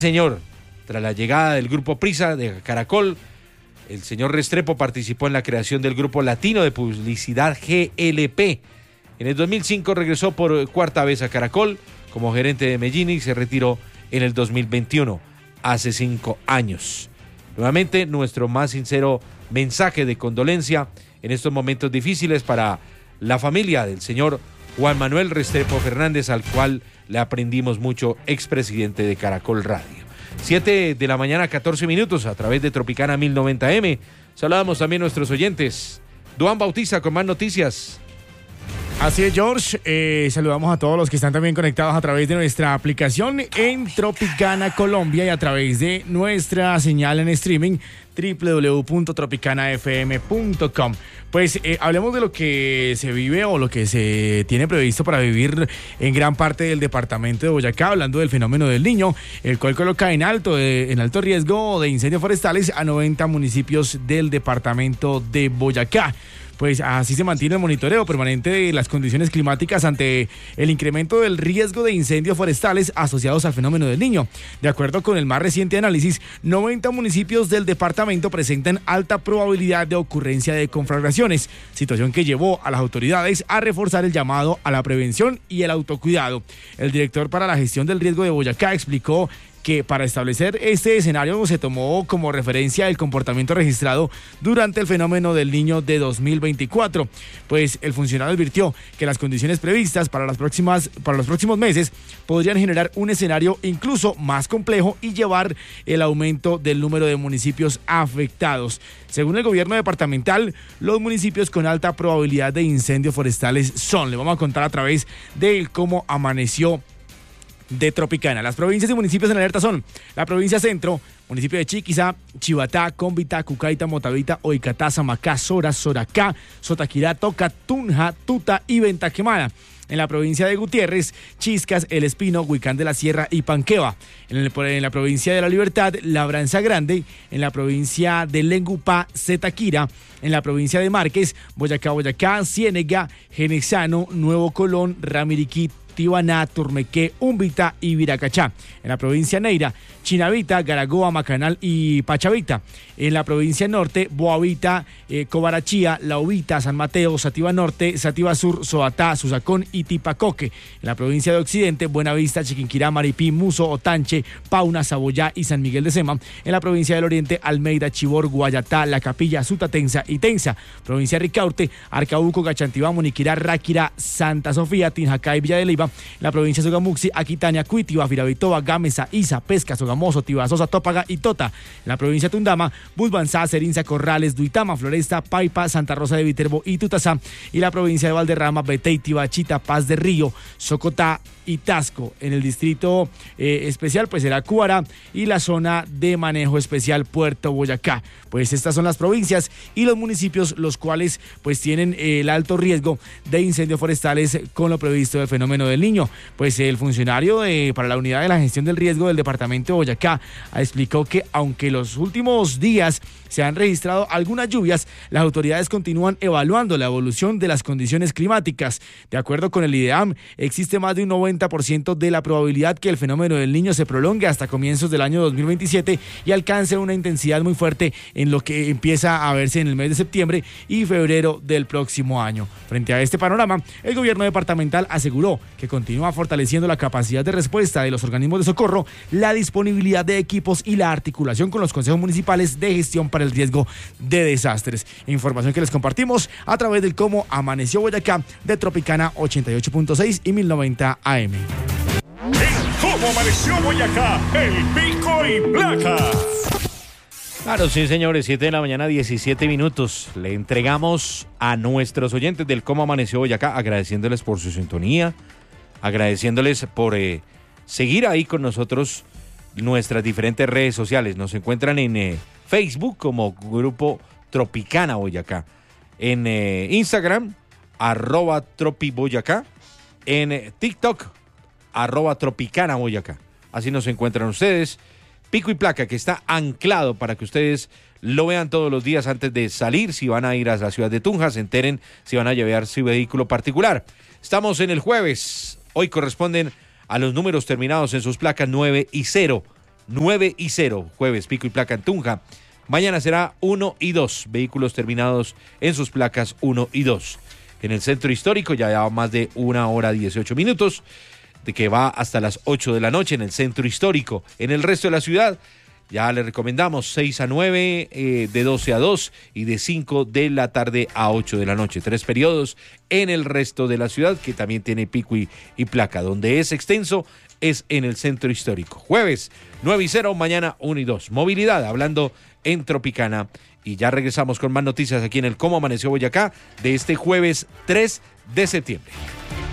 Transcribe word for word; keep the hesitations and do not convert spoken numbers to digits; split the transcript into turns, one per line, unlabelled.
Señor, tras la llegada del grupo Prisa de Caracol, el señor Restrepo participó en la creación del grupo latino de publicidad G L P. En el dos mil cinco regresó por cuarta vez a Caracol como gerente de Medellín y se retiró en el dos mil veintiuno, hace cinco años. Nuevamente, nuestro más sincero mensaje de condolencia en estos momentos difíciles para la familia del señor Juan Manuel Restrepo Fernández, al cual le aprendimos mucho, expresidente de Caracol Radio. siete de la mañana, catorce minutos, a través de Tropicana mil noventa eme. Saludamos también a nuestros oyentes. Duan Bautista con más noticias.
Así es, George. Eh, saludamos a todos los que están también conectados a través de nuestra aplicación en Tropicana Colombia y a través de nuestra señal en streaming doble u doble u doble u punto tropicana f m punto com. Pues eh, hablemos de lo que se vive o lo que se tiene previsto para vivir en gran parte del departamento de Boyacá, hablando del fenómeno del Niño, el cual coloca en alto, eh, en alto riesgo de incendios forestales a noventa municipios del departamento de Boyacá. Pues así se mantiene el monitoreo permanente de las condiciones climáticas ante el incremento del riesgo de incendios forestales asociados al fenómeno del Niño. De acuerdo con el más reciente análisis, noventa municipios del departamento presentan alta probabilidad de ocurrencia de conflagraciones, situación que llevó a las autoridades a reforzar el llamado a la prevención y el autocuidado. El director para la gestión del riesgo de Boyacá explicó que para establecer este escenario se tomó como referencia el comportamiento registrado durante el fenómeno del Niño de dos mil veinticuatro. Pues el funcionario advirtió que las condiciones previstas para las próximas, para los próximos meses podrían generar un escenario incluso más complejo y llevar el aumento del número de municipios afectados. Según el gobierno departamental, los municipios con alta probabilidad de incendios forestales son, le vamos a contar a través de cómo amaneció de Tropicana. Las provincias y municipios en alerta son la provincia Centro, municipio de Chiquiza, Chivatá, Cómbita, Cucaita, Motavita, Oicatá, Samacá, Sora, Soracá, Sotaquirá, Toca, Tunja, Tuta y Venta Quemada. En la provincia de Gutiérrez, Chiscas, El Espino, Huicán de la Sierra y Panqueva. En, el, en la provincia de La Libertad, Labranza Grande. En la provincia de Lengupá, Zetaquira. En la provincia de Márquez, Boyacá, Boyacá, Ciénega, Genexano, Nuevo Colón, Ramiriquí, Tibaná, Turmequé, Umbita y Viracachá. En la provincia Neira, Chinavita, Garagoa, Macanal y Pachavita. En la provincia Norte, Boavita, eh, Cobarachía, La Ubita, San Mateo, Sativa Norte, Sativa Sur, Soatá, Susacón y Tipacoque. En la provincia de Occidente, Buenavista, Chiquinquirá, Maripí, Muso, Otanche, Pauna, Saboyá y San Miguel de Sema. En la provincia del Oriente, Almeida, Chibor, Guayatá, La Capilla, Sutatensa y Tensa. Provincia de Ricaurte, Arcabuco, Gachantibá, Muniquirá, Ráquira, Santa Sofía, Tinjacá y Villa de Leyva. En la provincia de Sogamuxi, Aquitania, Cuitiba, Firavitoba, Gámeza, Isa, Pesca, Sogamoso, Tibasosa, Tópaga y Tota. En la provincia de Tundama, Busbanzá, Serinza, Corrales, Duitama, Floresta, Paipa, Santa Rosa de Viterbo y Tutasá. Y la provincia de Valderrama, Beteitiba, Chita, Paz de Río, Socotá y Tasco. En el distrito eh, especial pues será Cuara y la zona de manejo especial Puerto Boyacá. Pues estas son las provincias y los municipios los cuales pues tienen eh, el alto riesgo de incendios forestales con lo previsto del fenómeno del Niño. Pues el funcionario de, para la unidad de la gestión del riesgo del departamento de Boyacá explicó que aunque los últimos días se han registrado algunas lluvias, las autoridades continúan evaluando la evolución de las condiciones climáticas. De acuerdo con el IDEAM, existe más de un noventa por ciento de la probabilidad que el fenómeno del Niño se prolongue hasta comienzos del año dos mil veintisiete y alcance una intensidad muy fuerte en lo que empieza a verse en el mes de septiembre y febrero del próximo año. Frente a este panorama, el gobierno departamental aseguró que continúa fortaleciendo la capacidad de respuesta de los organismos de socorro, la disponibilidad de equipos y la articulación con los consejos municipales de gestión para el riesgo de desastres. Información que les compartimos a través del Cómo Amaneció Boyacá de Tropicana ochenta y ocho punto seis y mil noventa A M.
¿Cómo Amaneció Boyacá? El pico y placa.
Claro, sí, señores, siete de la mañana, diecisiete minutos. Le entregamos a nuestros oyentes del Cómo Amaneció Boyacá, agradeciéndoles por su sintonía, agradeciéndoles por eh, seguir ahí con nosotros nuestras diferentes redes sociales. Nos encuentran en eh, Facebook como Grupo Tropicana Boyacá, en eh, Instagram, arroba Tropi Boyacá, en eh, TikTok, arroba Tropicana Boyacá. Así nos encuentran ustedes. Pico y placa que está anclado para que ustedes lo vean todos los días antes de salir. Si van a ir a la ciudad de Tunja, se enteren si van a llevar su vehículo particular. Estamos en el jueves. Hoy corresponden a los números terminados en sus placas nueve y cero. nueve y cero. Jueves, pico y placa en Tunja. Mañana será uno y dos. Vehículos terminados en sus placas uno y dos. En el centro histórico ya lleva más de una hora dieciocho minutos, de que va hasta las ocho de la noche en el centro histórico. En el resto de la ciudad ya le recomendamos seis a nueve, eh, de doce a dos y de cinco de la tarde a ocho de la noche. Tres periodos en el resto de la ciudad que también tiene pico y, y placa. Donde es extenso es en el centro histórico. Jueves nueve y cero, mañana uno y dos. Movilidad, hablando en Tropicana. Y ya regresamos con más noticias aquí en el Cómo Amaneció Boyacá de este jueves tres de septiembre.